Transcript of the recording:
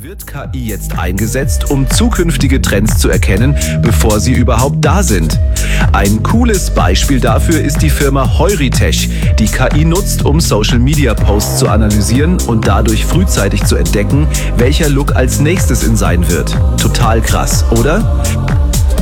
Wird KI jetzt eingesetzt, um zukünftige Trends zu erkennen, bevor sie überhaupt da sind? Ein cooles Beispiel dafür ist die Firma Heuritech, die KI nutzt, um Social-Media-Posts zu analysieren und dadurch frühzeitig zu entdecken, welcher Look als nächstes in sein wird. Total krass, oder?